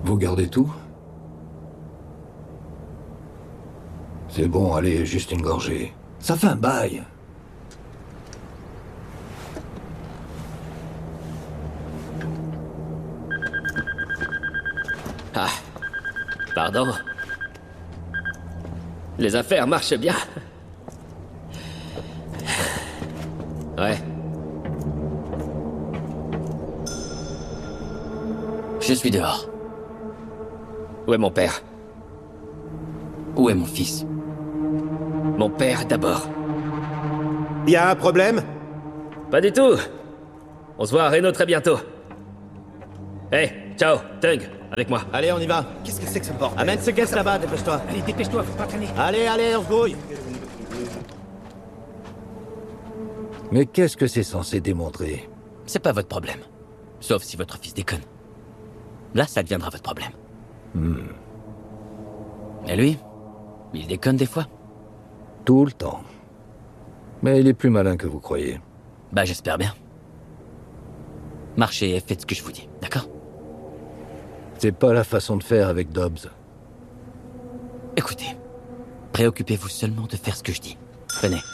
Vous gardez tout? C'est bon, allez, juste une gorgée. Ça fait un bail. Ah, pardon. Les affaires marchent bien. Ouais. Je suis dehors. Où est mon père? Où est mon fils? Mon père d'abord. Y a un problème? Pas du tout. On se voit à Reno très bientôt. Hey, ciao, Tung, avec moi. Allez, on y va. Qu'est-ce que c'est que ce bordel? Amène ces caisses là-bas, dépêche-toi. Allez, dépêche-toi, faut pas traîner. Allez, on se grouille. Mais qu'est-ce que c'est censé démontrer? C'est pas votre problème. Sauf si votre fils déconne. Là, ça deviendra votre problème. Et lui, il déconne des fois. Tout le temps. Mais il est plus malin que vous croyez. Bah, j'espère bien. Marchez et faites ce que je vous dis, d'accord? C'est pas la façon de faire avec Dobbs. Écoutez, préoccupez-vous seulement de faire ce que je dis. Venez.